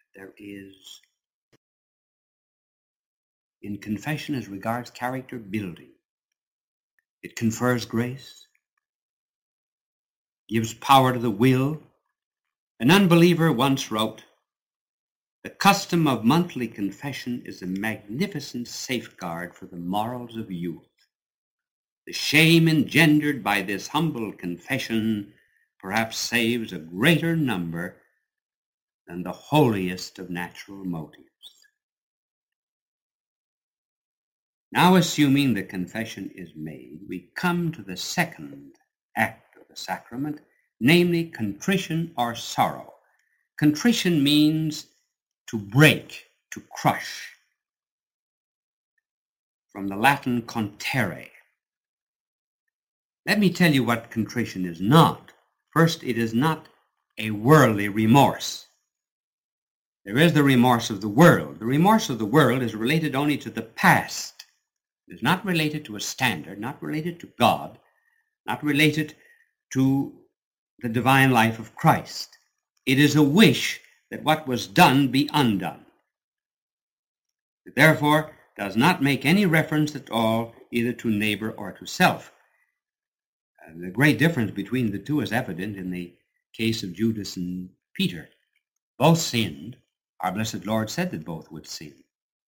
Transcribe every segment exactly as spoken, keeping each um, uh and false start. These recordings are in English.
there is in confession as regards character building. It confers grace, gives power to the will. An unbeliever once wrote, "The custom of monthly confession is a magnificent safeguard for the morals of youth. The shame engendered by this humble confession perhaps saves a greater number than the holiest of natural motives." Now, assuming the confession is made, we come to the second act of the sacrament, namely contrition or sorrow. Contrition means to break, to crush, from the Latin contere. Let me tell you what contrition is not. First, it is not a worldly remorse. There is the remorse of the world. The remorse of the world is related only to the past. It is not related to a standard, not related to God, not related to the divine life of Christ. It is a wish that what was done be undone. It therefore does not make any reference at all either to neighbor or to self. And the great difference between the two is evident in the case of Judas and Peter. Both sinned. Our blessed Lord said that both would sin.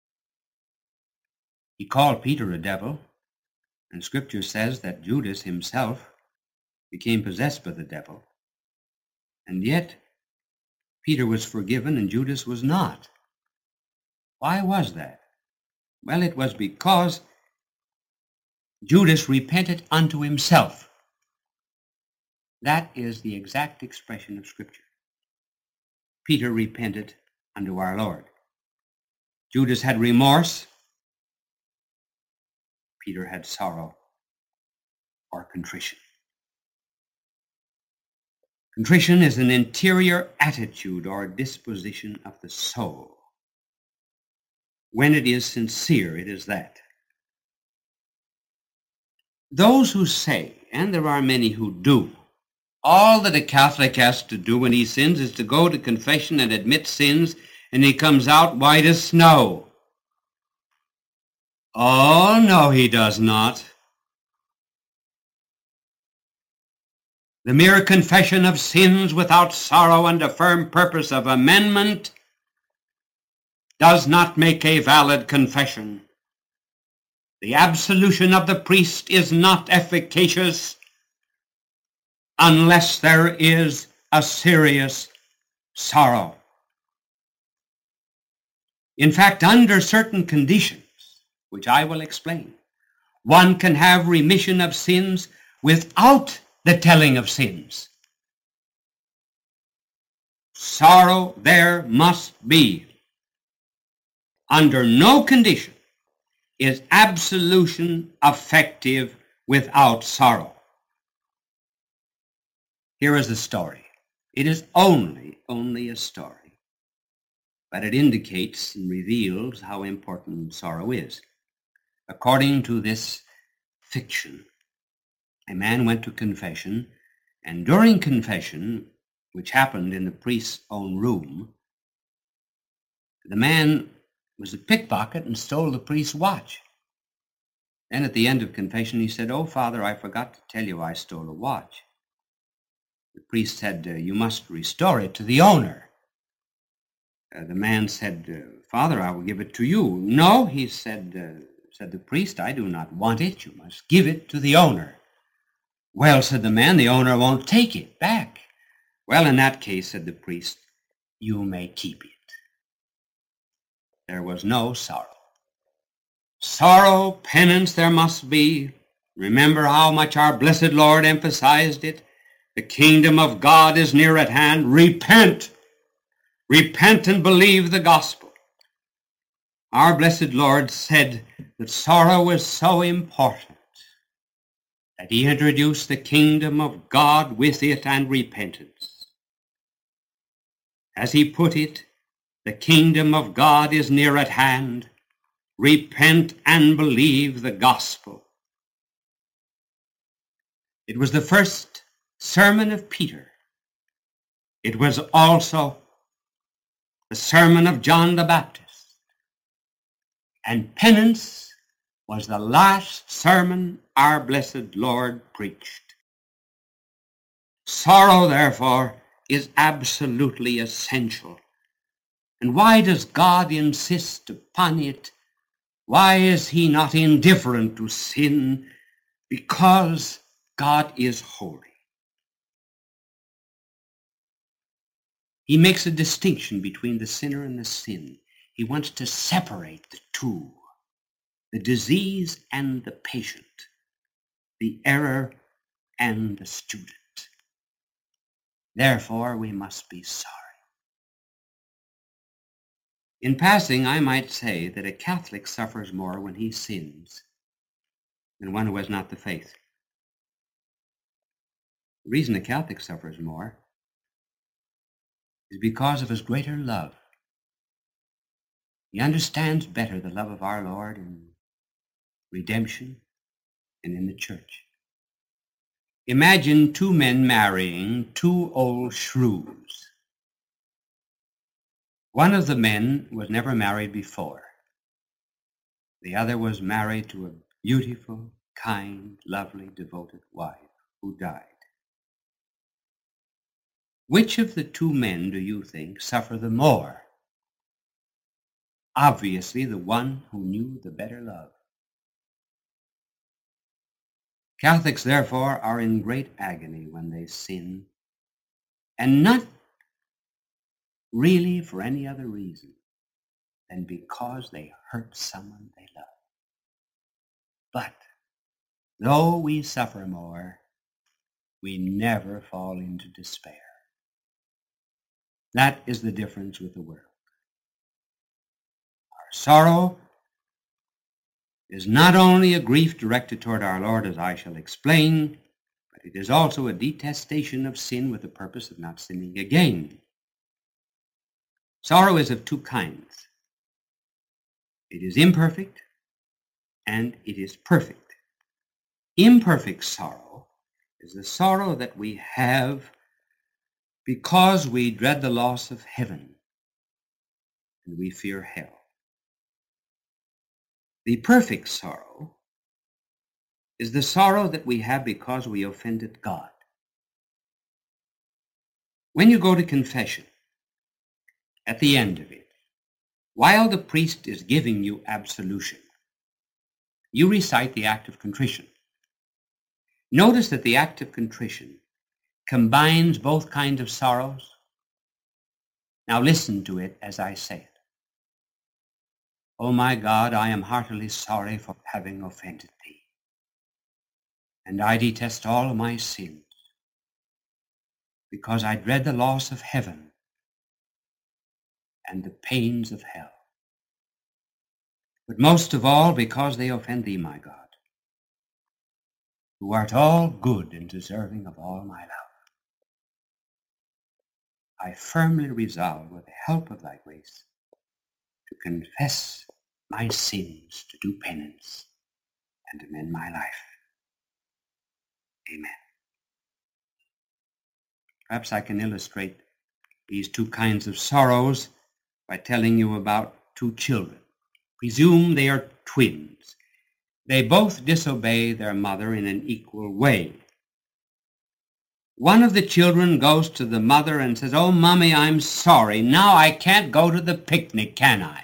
He called Peter a devil, and Scripture says that Judas himself became possessed by the devil. And yet, Peter was forgiven and Judas was not. Why was that? Well, it was because Judas repented unto himself. That is the exact expression of Scripture. Peter repented unto our Lord. Judas had remorse. Peter had sorrow or contrition. Contrition is an interior attitude or disposition of the soul. When it is sincere, it is that. Those who say, and there are many who do, all that a Catholic has to do when he sins is to go to confession and admit sins, and he comes out white as snow. Oh, no, he does not. The mere confession of sins without sorrow and a firm purpose of amendment does not make a valid confession. The absolution of the priest is not efficacious unless there is a serious sorrow. In fact, under certain conditions, which I will explain, one can have remission of sins without the telling of sins. Sorrow there must be. Under no condition is absolution effective without sorrow. Here is the story. It is only, only a story, but it indicates and reveals how important sorrow is. According to this fiction, a man went to confession, and during confession, which happened in the priest's own room, the man was a pickpocket and stole the priest's watch. Then at the end of confession, he said, "Oh, Father, I forgot to tell you I stole a watch." The priest said, uh, "You must restore it to the owner." Uh, the man said, uh, "Father, I will give it to you." "No," he said, uh, said the priest, "I do not want it. You must give it to the owner." "Well," said the man, "the owner won't take it back." "Well, in that case," said the priest, "you may keep it." There was no sorrow. Sorrow, penance there must be. Remember how much our blessed Lord emphasized it. The kingdom of God is near at hand. Repent. Repent and believe the gospel. Our blessed Lord said that sorrow was so important that he introduced the kingdom of God with it and repentance. As he put it, the kingdom of God is near at hand. Repent and believe the gospel. It was the first sermon of Peter. It was also the sermon of John the Baptist. And penance was the last sermon our blessed Lord preached. Sorrow, therefore, is absolutely essential. And why does God insist upon it? Why is he not indifferent to sin? Because God is holy. He makes a distinction between the sinner and the sin. He wants to separate the two, the disease and the patient, the error and the student. Therefore, we must be sorry. In passing, I might say that a Catholic suffers more when he sins than one who has not the faith. The reason a Catholic suffers more is because of his greater love. He understands better the love of our Lord in redemption and in the church. Imagine two men marrying two old shrews. One of the men was never married before. The other was married to a beautiful, kind, lovely, devoted wife who died. Which of the two men do you think suffer the more? Obviously, the one who knew the better love. Catholics, therefore, are in great agony when they sin, and not really for any other reason than because they hurt someone they love. But though we suffer more, we never fall into despair. That is the difference with the world. Our sorrow is not only a grief directed toward our Lord, as I shall explain, but it is also a detestation of sin with the purpose of not sinning again. Sorrow is of two kinds. It is imperfect and it is perfect. Imperfect sorrow is the sorrow that we have because we dread the loss of heaven and we fear hell. The perfect sorrow is the sorrow that we have because we offended God. When you go to confession, at the end of it, while the priest is giving you absolution, you recite the act of contrition. Notice that the act of contrition combines both kinds of sorrows. Now listen to it as I say it. O my God, I am heartily sorry for having offended thee, and I detest all my sins, because I dread the loss of heaven and the pains of hell. But most of all, because they offend thee, my God, who art all good and deserving of all my love. I firmly resolve, with the help of thy grace, to confess my sins, to do penance, and amend my life. Amen. Perhaps I can illustrate these two kinds of sorrows by telling you about two children. Presume they are twins. They both disobey their mother in an equal way. One of the children goes to the mother and says, "Oh, Mommy, I'm sorry. Now I can't go to the picnic, can I?"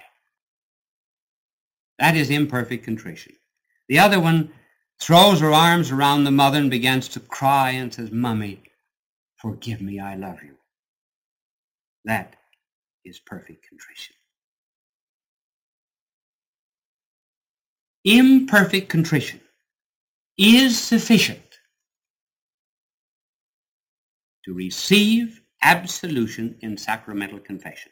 That is imperfect contrition. The other one throws her arms around the mother and begins to cry and says, "Mommy, forgive me, I love you." That is perfect contrition. Imperfect contrition is sufficient to receive absolution in sacramental confession.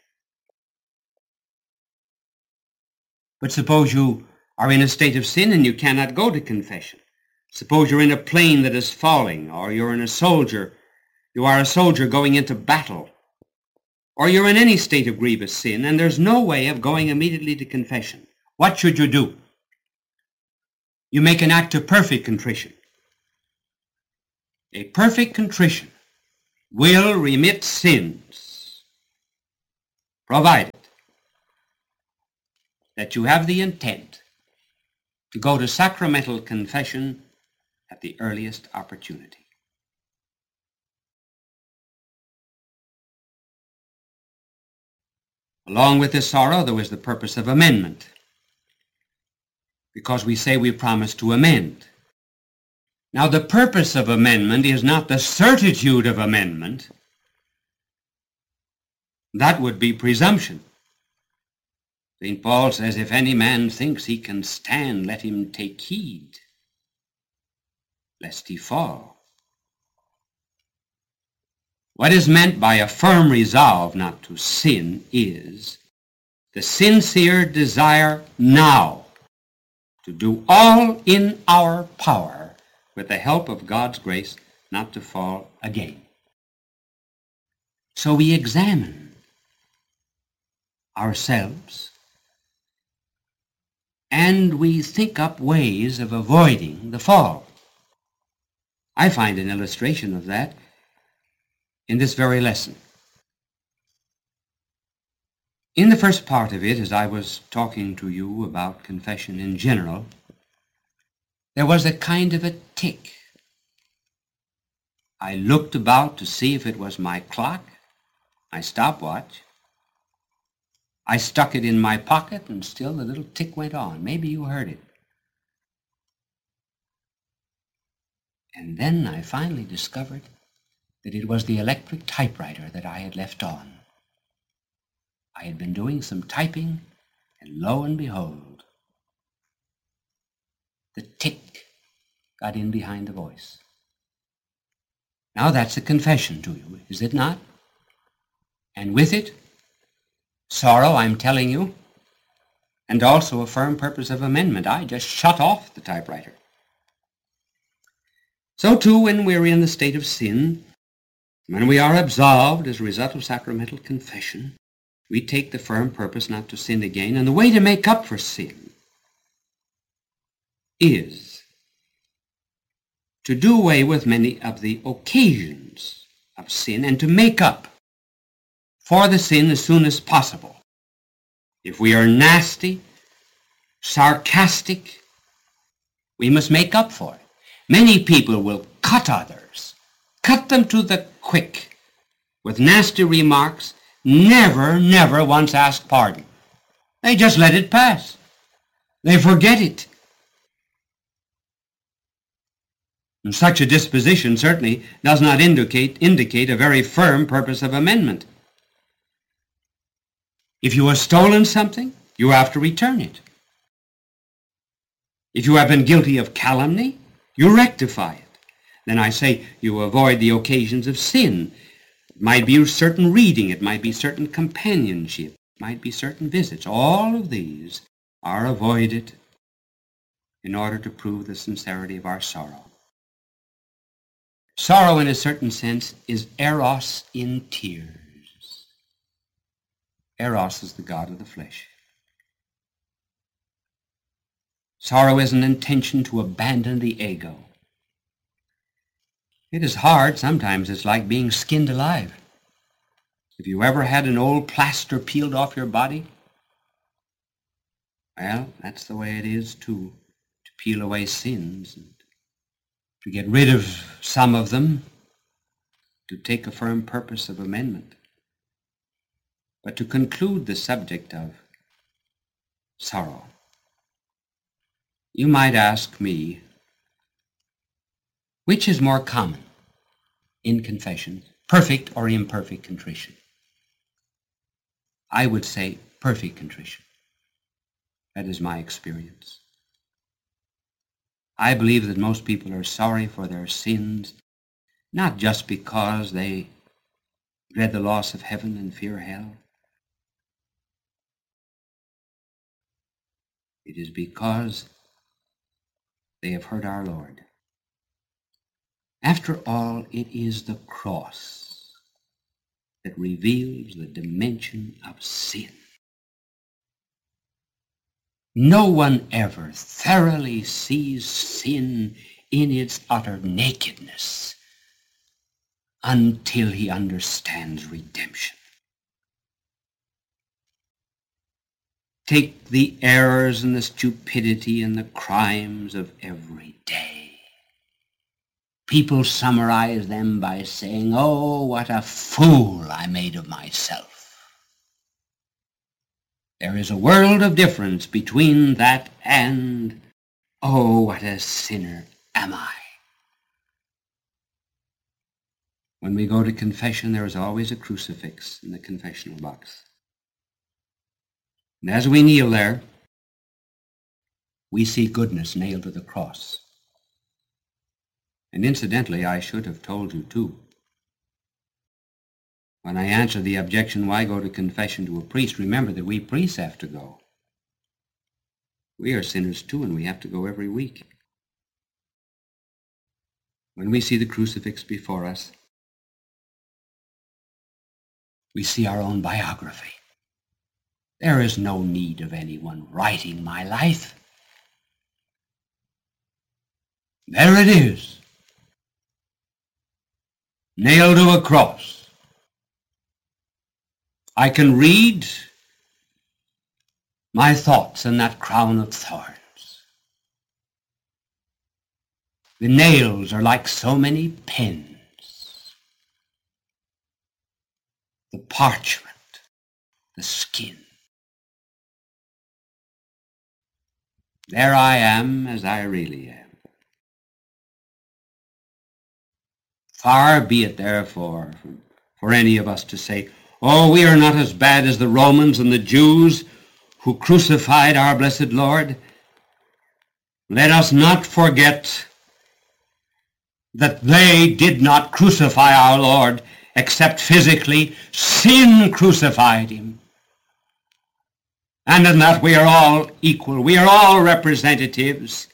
But suppose you are in a state of sin and you cannot go to confession. Suppose you're in a plane that is falling, or you're in a soldier, you are a soldier going into battle, or you're in any state of grievous sin, and there's no way of going immediately to confession. What should you do? You make an act of perfect contrition. A perfect contrition will remit sins, provided that you have the intent to go to sacramental confession at the earliest opportunity. Along with this sorrow, there was the purpose of amendment, because we say we promise to amend. Now, the purpose of amendment is not the certitude of amendment. That would be presumption. Saint Paul says, if any man thinks he can stand, let him take heed, lest he fall. What is meant by a firm resolve not to sin is the sincere desire now to do all in our power with the help of God's grace not to fall again. So we examine ourselves and we think up ways of avoiding the fall. I find an illustration of that in this very lesson. In the first part of it, as I was talking to you about confession in general, there was a kind of a tick. I looked about to see if it was my clock, my stopwatch. I stuck it in my pocket, and still the little tick went on. Maybe you heard it. And then I finally discovered that it was the electric typewriter that I had left on. I had been doing some typing, and lo and behold, the tick got in behind the voice. Now that's a confession to you, is it not? And with it, sorrow, I'm telling you, and also a firm purpose of amendment. I just shut off the typewriter. So too, when we're in the state of sin, when we are absolved as a result of sacramental confession, we take the firm purpose not to sin again. And the way to make up for sin is to do away with many of the occasions of sin and to make up for the sin as soon as possible. If we are nasty, sarcastic, we must make up for it. Many people will cut others, cut them to the quick with nasty remarks, never, never once ask pardon. They just let it pass. They forget it. And such a disposition certainly does not indicate, indicate a very firm purpose of amendment. If you have stolen something, you have to return it. If you have been guilty of calumny, you rectify it. Then I say you avoid the occasions of sin. It might be certain reading, it might be certain companionship, it might be certain visits. All of these are avoided in order to prove the sincerity of our sorrow. Sorrow, in a certain sense, is eros in tears. Eros is the god of the flesh. Sorrow is an intention to abandon the ego. It is hard. Sometimes it's like being skinned alive. Have you ever had an old plaster peeled off your body? Well, that's the way it is too, to peel away sins and to get rid of some of them, to take a firm purpose of amendment. But to conclude the subject of sorrow, you might ask me, which is more common in confession, perfect or imperfect contrition? I would say perfect contrition. That is my experience. I believe that most people are sorry for their sins, not just because they dread the loss of heaven and fear hell. It is because they have hurt our Lord. After all, it is the cross that reveals the dimension of sin. No one ever thoroughly sees sin in its utter nakedness until he understands redemption. Take the errors and the stupidity and the crimes of every day. People summarize them by saying, "Oh, what a fool I made of myself." There is a world of difference between that and, "Oh, what a sinner am I." When we go to confession, there is always a crucifix in the confessional box. And as we kneel there, we see goodness nailed to the cross. And incidentally, I should have told you too. When I answer the objection, why go to confession to a priest, remember that we priests have to go. We are sinners too, and we have to go every week. When we see the crucifix before us, we see our own biography. There is no need of anyone writing my life. There it is, nailed to a cross. I can read my thoughts in that crown of thorns. The nails are like so many pens. The parchment, the skin. There I am as I really am. Far be it, therefore, for any of us to say, "Oh, we are not as bad as the Romans and the Jews who crucified our blessed Lord." Let us not forget that they did not crucify our Lord except physically. Sin crucified him. And in that we are all equal. We are all representatives.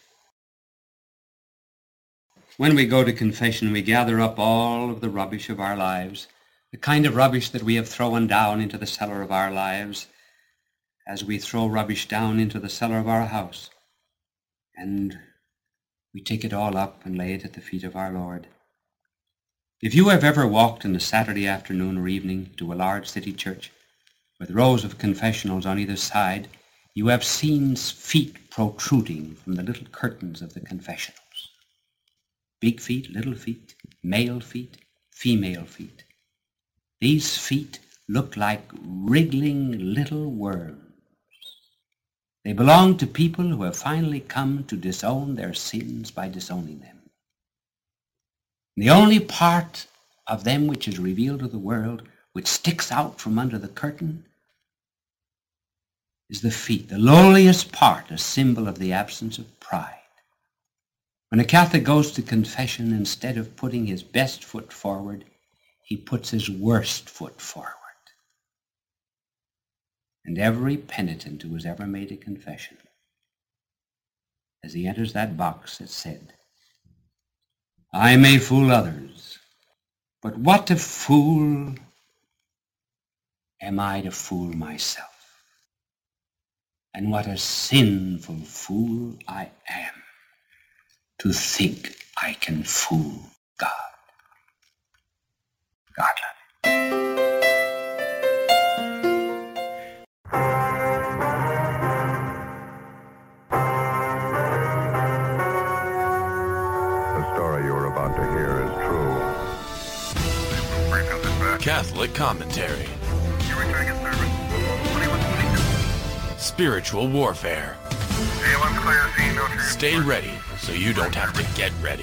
When we go to confession, we gather up all of the rubbish of our lives, the kind of rubbish that we have thrown down into the cellar of our lives, as we throw rubbish down into the cellar of our house. And we take it all up and lay it at the feet of our Lord. If you have ever walked on a Saturday afternoon or evening to a large city church with rows of confessionals on either side, you have seen feet protruding from the little curtains of the confessionals. Big feet, little feet, male feet, female feet. These feet look like wriggling little worms. They belong to people who have finally come to disown their sins by disowning them. The only part of them which is revealed to the world, which sticks out from under the curtain, is the feet, the lowliest part, a symbol of the absence of pride. When a Catholic goes to confession, instead of putting his best foot forward, he puts his worst foot forward. And every penitent who has ever made a confession, as he enters that box, has said, "I may fool others, but what a fool am I to fool myself? And what a sinful fool I am to think I can fool God." God love you. The story you are about to hear is true. Catholic commentary. Spiritual warfare. Stay ready so you don't have to get ready.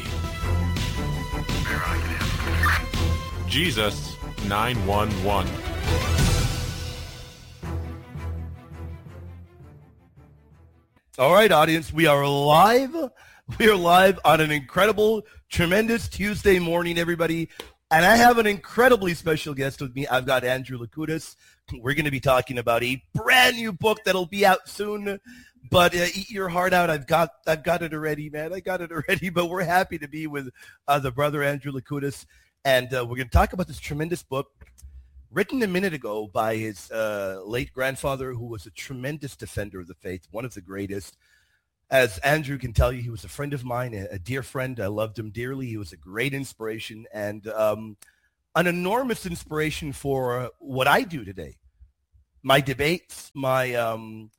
Jesus nine one one. All right, audience, we are live. We are live on an incredible, tremendous Tuesday morning, everybody. And I have an incredibly special guest with me. I've got Andrew Lakutis. We're going to be talking about a brand new book that'll be out soon. But uh, eat your heart out. I've got I've got it already, man. I got it already. But we're happy to be with uh, the brother Andrew Lakutis. And uh, we're going to talk about this tremendous book written a minute ago by his uh, late grandfather, who was a tremendous defender of the faith, one of the greatest. As Andrew can tell you, he was a friend of mine, a, a dear friend. I loved him dearly. He was a great inspiration and um, an enormous inspiration for what I do today. My debates, my um,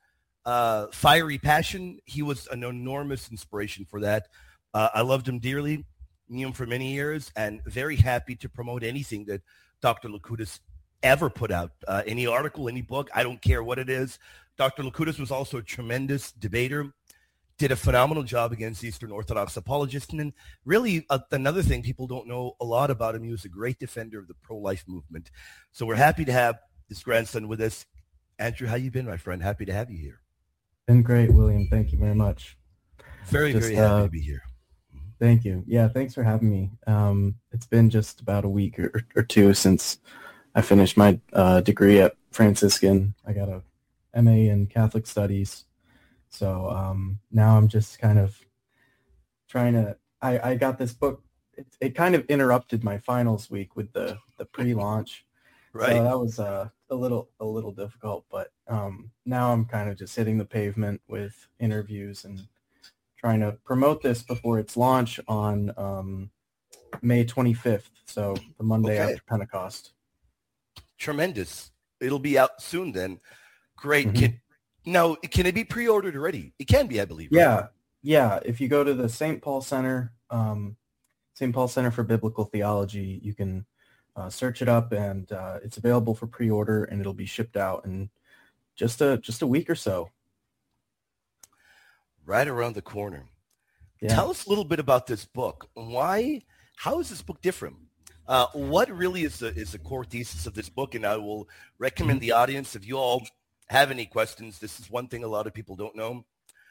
uh, fiery passion. He was an enormous inspiration for that. Uh, I loved him dearly, knew him for many years, and very happy to promote anything that Doctor Loukoutas ever put out. Uh, any article, any book, I don't care what it is. Doctor Loukoutas was also a tremendous debater, did a phenomenal job against Eastern Orthodox apologists. And then really uh, another thing people don't know a lot about him, he was a great defender of the pro-life movement. So we're happy to have this grandson with us. Andrew, how you been, my friend? Happy to have you here. Been great, William. Thank you very much. Very, just, very happy uh, to be here. Thank you. Yeah, thanks for having me. Um, it's been just about a week or, or two since I finished my uh, degree at Franciscan. I got a M A in Catholic Studies. So um, now I'm just kind of trying to, I, I got this book. It, it kind of interrupted my finals week with the, the pre-launch. Right. So that was uh, a little a little difficult, but um, now I'm kind of just hitting the pavement with interviews and trying to promote this before its launch on um, May twenty-fifth, so the Monday Okay. after Pentecost. Tremendous. It'll be out soon then. Great. Mhm. Can, now, can it be pre-ordered already? It can be, I believe. right? Yeah, yeah. If you go to the Saint Paul Center, um, Saint Paul Center for Biblical Theology, you can uh, search it up, and uh, it's available for pre-order, and it'll be shipped out in just a just a week or so. Right around the corner. Yeah. Tell us a little bit about this book. Why, how is this book different? Uh, what really is the, is the core thesis of this book? And I will recommend the audience, if you all have any questions, this is one thing a lot of people don't know.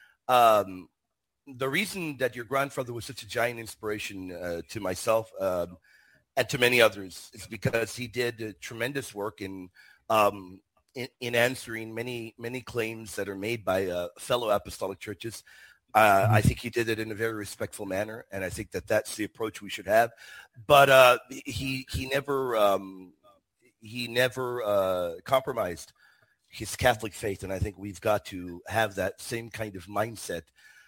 Um, the reason that your grandfather was such a giant inspiration uh, to myself um, and to many others is because he did uh, tremendous work in, um, in in answering many, many claims that are made by uh, fellow apostolic churches. Uh, I think he did it in a very respectful manner, and I think that that's the approach we should have. But uh, he he never um, he never uh, compromised his Catholic faith, and I think we've got to have that same kind of mindset.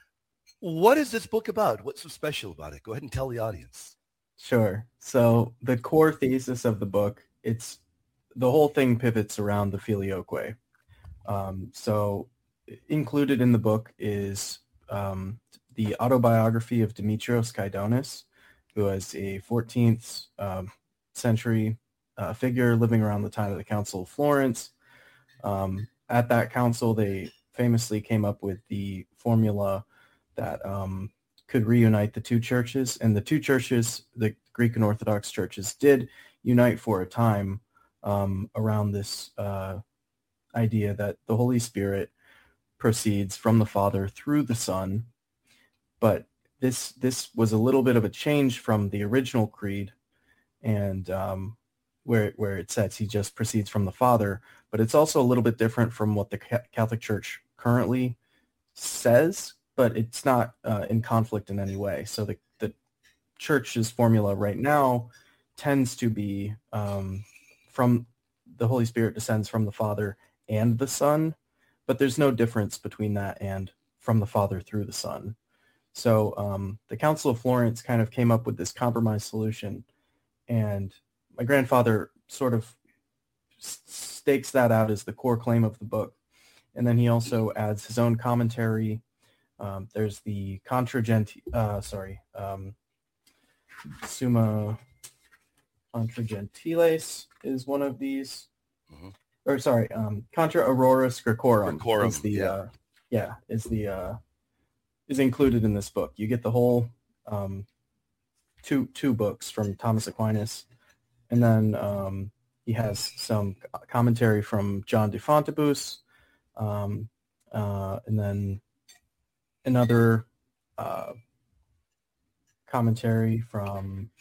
What is this book about? What's so special about it? Go ahead and tell the audience. Sure. So the core thesis of the book, it's the whole thing pivots around the Filioque. Um, so included in the book is um, the autobiography of Demetrios Kydonis, who was a fourteenth um, century uh, figure living around the time of the Council of Florence. Um, at that council, they famously came up with the formula that um, could reunite the two churches. And the two churches, the Greek and Orthodox churches, did unite for a time um, around this uh, idea that the Holy Spirit proceeds from the Father through the Son. But this this was a little bit of a change from the original creed, and um, where where it says he just proceeds from the Father. But it's also a little bit different from what the Catholic Church currently says, but it's not uh, in conflict in any way. So the, the Church's formula right now tends to be um, from the Holy Spirit descends from the Father and the Son, but there's no difference between that and from the Father through the Son. So um, the Council of Florence kind of came up with this compromise solution, and my grandfather sort of stakes that out as the core claim of the book. And then he also adds his own commentary. Um, there's the Contra Genti- uh, sorry, um, Summa Contra Gentiles is one of these. Mm-hmm. Or sorry, um, Contra Auroris Graecorum, Graecorum, is the yeah. uh, yeah is the uh, is included in this book. You get the whole um, two two books from Thomas Aquinas, and then um, he has some commentary from John de Fontibus, um, uh, and then another uh, commentary from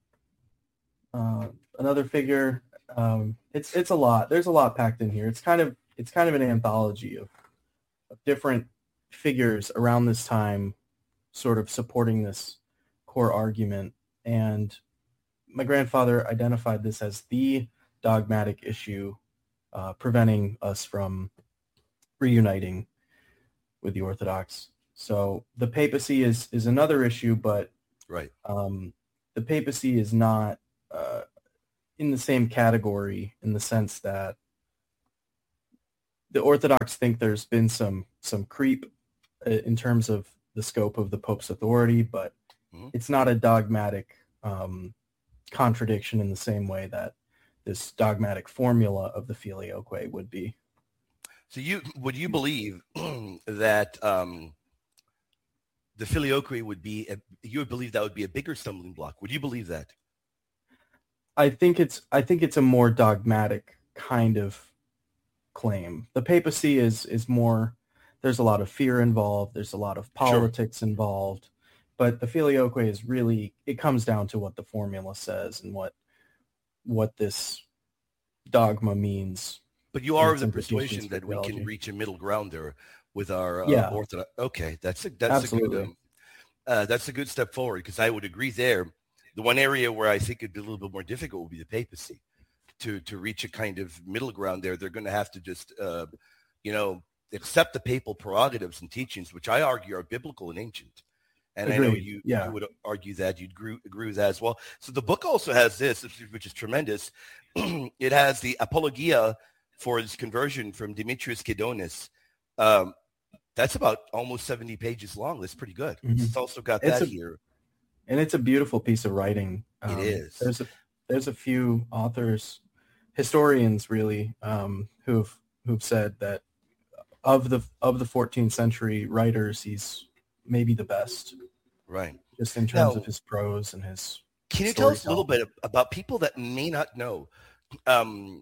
uh, another figure. Um, it's it's a lot. There's a lot packed in here. It's kind of it's kind of an anthology of, of different figures around this time, sort of supporting this core argument. And my grandfather identified this as the dogmatic issue uh, preventing us from reuniting with the Orthodox. So the papacy is is another issue, but Right. um, the papacy is not uh, in the same category in the sense that the Orthodox think there's been some some creep in terms of the scope of the Pope's authority, but mm-hmm. it's not a dogmatic um, contradiction in the same way that this dogmatic formula of the Filioque would be. So you would you believe that um, the Filioque would be, a, you would believe that would be a bigger stumbling block? Would you believe that? I think it's I think it's a more dogmatic kind of claim. The papacy is is more, there's a lot of fear involved, there's a lot of politics sure. involved, but the Filioque is really, it comes down to what the formula says and what what this dogma means. But you are of the persuasion that we can reach a middle ground there with our uh, yeah. Orthodox. Okay, that's a that's Absolutely. a good um, uh, that's a good step forward, because I would agree there. The one area where I think it'd be a little bit more difficult would be the papacy. To to reach a kind of middle ground there, they're going to have to just uh, you know accept the papal prerogatives and teachings, which I argue are biblical and ancient. And Agreed. I know you, yeah. you would argue that, you'd agree, agree with that as well. So the book also has this, which is tremendous. It has the Apologia for his conversion from Demetrius Kydonis. Um, that's about almost seventy pages long. That's pretty good. Mm-hmm. It's also got it's that a, here. And it's a beautiful piece of writing. Um, it is. There's a, there's a few authors, historians really, um, who've who've said that of the of the fourteenth century writers, he's maybe the best. Right. Just in terms now, of his prose and his Can you tell us a little bit about people that may not know um,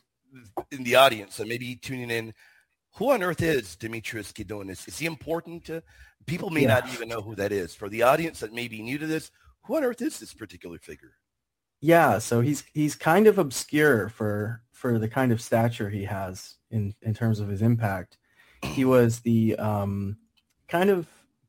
in the audience and maybe tuning in, who on earth is Demetrius Kydonis? Is he important to people may yeah. not even know who that is. For the audience that may be new to this, who on earth is this particular figure? Yeah, so he's he's kind of obscure for for the kind of stature he has in, in terms of his impact. He was the um, kind of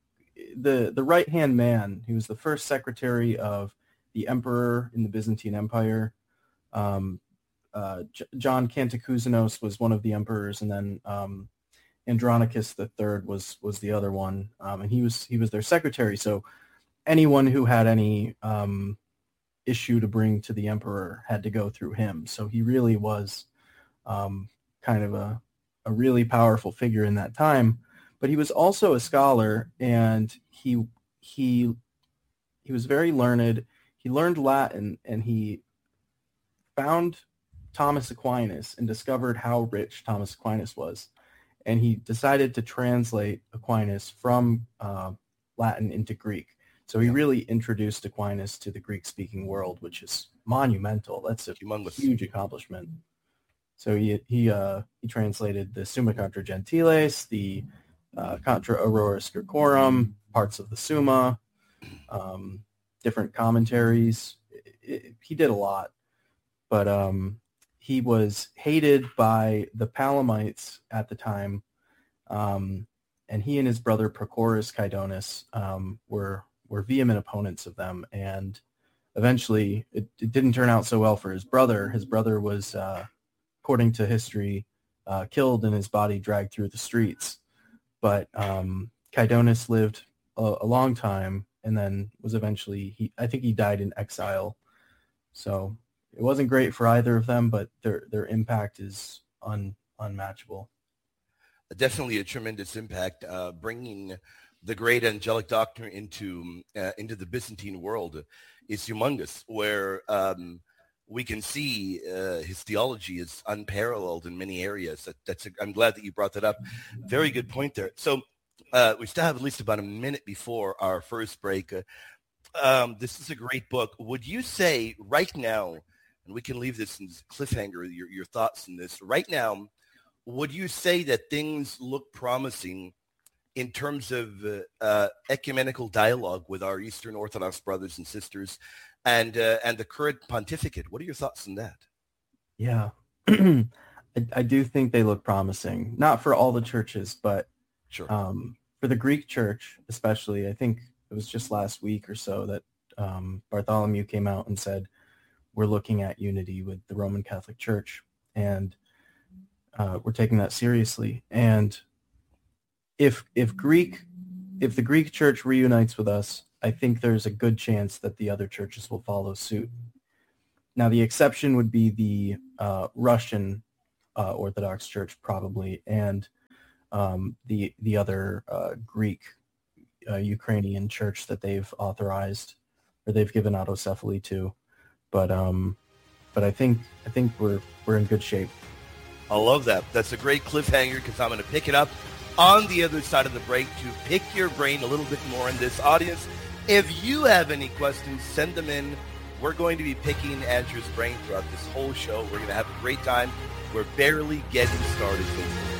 the the right-hand man. He was the first secretary of the emperor in the Byzantine Empire. Um, uh, J- John Cantacuzene was one of the emperors, and then um, Andronicus the Third was was the other one, um, and he was he was their secretary. So anyone who had any um, issue to bring to the emperor had to go through him. So he really was um, kind of a a really powerful figure in that time. But he was also a scholar, and he he he was very learned. He learned Latin, and he found Thomas Aquinas and discovered how rich Thomas Aquinas was. And he decided to translate Aquinas from uh, Latin into Greek. So he really introduced Aquinas to the Greek-speaking world, which is monumental. That's a Humongous. huge accomplishment. So he he uh, he translated the Summa Contra Gentiles, the uh, Contra Auroris Graecorum, parts of the Summa, um, different commentaries. It, it, he did a lot, but um, he was hated by the Palamites at the time, um, and he and his brother Prochorus Kydonis um, were were vehement opponents of them, and eventually it, it didn't turn out so well for his brother. His brother was, uh, according to history, uh, killed and his body dragged through the streets. But um, Kydonis lived a, a long time, and then was eventually, he I think he died in exile. So it wasn't great for either of them, but their their impact is un, unmatchable. Definitely a tremendous impact, uh, bringing the great angelic doctrine into uh, into the Byzantine world is humongous, where um, we can see uh, his theology is unparalleled in many areas. That, that's a, I'm glad that you brought that up. Very good point there. So uh, we still have at least about a minute before our first break. Uh, um, this is a great book. Would you say right now, and we can leave this in cliffhanger, your, your thoughts on this, right now, would you say that things look promising in terms of uh, uh, ecumenical dialogue with our Eastern Orthodox brothers and sisters and uh, and the current pontificate? What are your thoughts on that? Yeah, I, I do think they look promising. Not for all the churches, but sure. um, for the Greek church especially. I think it was just last week or so that um, Bartholomew came out and said, we're looking at unity with the Roman Catholic Church, and uh, we're taking that seriously. And if if Greek, if the Greek Church reunites with us, I think there's a good chance that the other churches will follow suit. Now, the exception would be the uh, Russian uh, Orthodox Church probably, and um, the the other uh, Greek uh, Ukrainian church that they've authorized or they've given autocephaly to. But um, but I think I think we're we're in good shape. I love that. That's a great cliffhanger because I'm going to pick it up on the other side of the break to pick your brain a little bit more in this audience. If you have any questions, send them in. We're going to be picking Andrew's brain throughout this whole show. We're going to have a great time. We're barely getting started.